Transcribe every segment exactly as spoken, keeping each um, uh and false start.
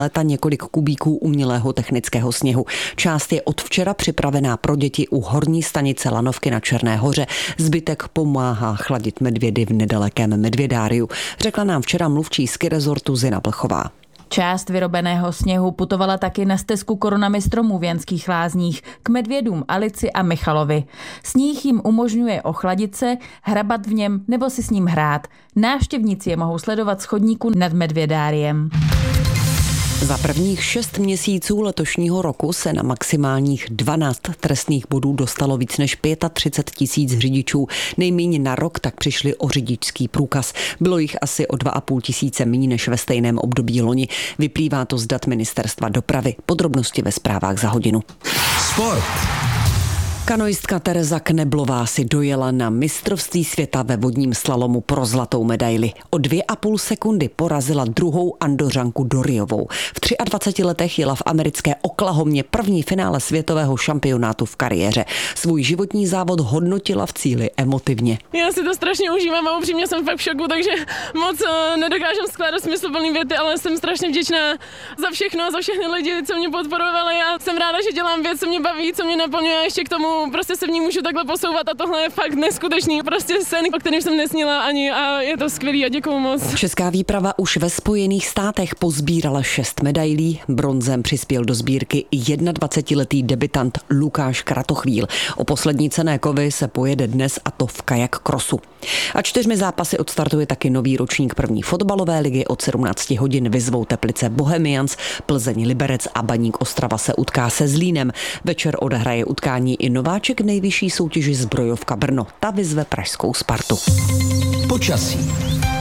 Leta několik kubíků umělého technického sněhu. Část je od včera připravená pro děti u horní stanice Lanovky na Černé Hoře. Zbytek pomáhá chladit medvědy v nedalekém Medvědáriu, řekla nám včera mluvčí Ski Resortu Zina Plchová. Část vyrobeného sněhu putovala taky na stezku korunami stromů v Janských Lázních k medvědům Alici a Michalovi. Sníh jim umožňuje ochladit se, hrabat v něm nebo si s ním hrát. Návštěvníci je mohou sledovat z chodníku nad Medvědáriem. Za prvních šest měsíců letošního roku se na maximálních dvanáct trestných bodů dostalo víc než třicet pět tisíc řidičů. Nejméně na rok tak přišli o řidičský průkaz. Bylo jich asi o dva a půl tisíce méně než ve stejném období loni. Vyplývá to z dat Ministerstva dopravy. Podrobnosti ve zprávách za hodinu. Sport. Kanoistka Tereza Kneblová si dojela na mistrovství světa ve vodním slalomu pro zlatou medaili. O dvě a půl sekundy porazila druhou Andořanku Doriovou. V dvaceti třech letech jela v americké Oklahomě první finále světového šampionátu v kariéře. Svůj životní závod hodnotila v cíli emotivně. Já si to strašně užívám a upřímně jsem fakt v šoku, takže moc uh, nedokážem skládat smysluplný věty, ale jsem strašně vděčná za všechno a za všechny lidi, co mě podporovali a jsem ráda, že dělám věc, co mě baví, co mě naplňuje a ještě k tomu prostě se v ní můžu takhle posouvat a tohle je fakt neskutečný, prostě sen, o kterém jsem nesnila ani a je to skvělý a děkuju moc. Česká výprava už ve Spojených státech pozbírala šest medailí, bronzem přispěl do sbírky i dvacetijednoletý debutant Lukáš Kratochvíl. O poslední cenné kovy se pojede dnes a to v kajak krosu. A čtyřmi zápasy odstartuje taky nový ročník první fotbalové ligy. Od sedmnácti hodin vyzvou Teplice Bohemians, Plzeň Liberec a Baník Ostrava se utká se Zlínem. Večer odehraje utkání i nováček nejvyšší soutěži Zbrojovka Brno. Ta vyzve pražskou Spartu. Počasí.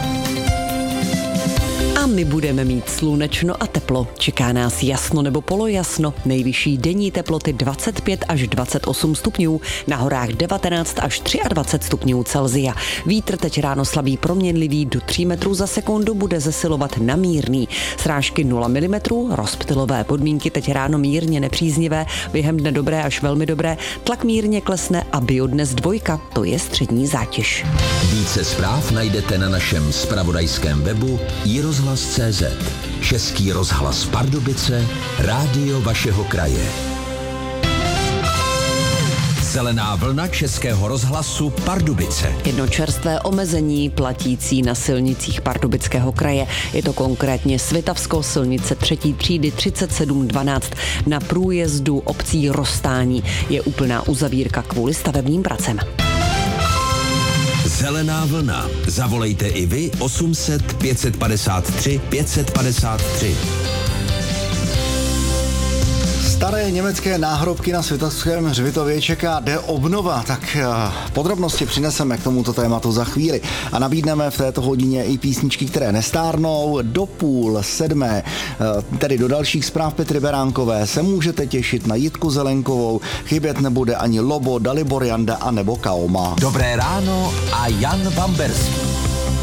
A my budeme mít slunečno a teplo. Čeká nás jasno nebo polojasno. Nejvyšší denní teploty dvacet pět až dvacet osm stupňů, na horách devatenáct až dvacet tři stupňů Celsia. Vítr teď ráno slabý proměnlivý do tří metrů za sekundu bude zesilovat na mírný. Srážky nula milimetrů, rozptylové podmínky teď ráno mírně nepříznivé, během dne dobré až velmi dobré, tlak mírně klesne a biodnes dvojka, to je střední zátěž. Více zpráv najdete na našem zpravodajském webu i rozhlas tečka cé zet. Český rozhlas Pardubice, rádio vašeho kraje. Zelená vlna Českého rozhlasu Pardubice. Jedno čerstvé omezení platící na silnicích Pardubického kraje. Je to konkrétně Svitavsko, silnice třetí třídy třicet sedm dvanáct. Na průjezdu obcí Rozstání je úplná uzavírka kvůli stavebním pracem. Zelená vlna. Zavolejte i vy osm set pět padesát tři pět padesát tři. Staré německé náhrobky na Svitavském hřbitově čeká deobnova, tak podrobnosti přineseme k tomuto tématu za chvíli a nabídneme v této hodině i písničky, které nestárnou. Do půl sedmé, tedy do dalších zpráv Petry Beránkové, se můžete těšit na Jitku Zelenkovou, chybět nebude ani Lobo, Dalibor Janda a nebo Kaoma. Dobré ráno a Jan Bamberský.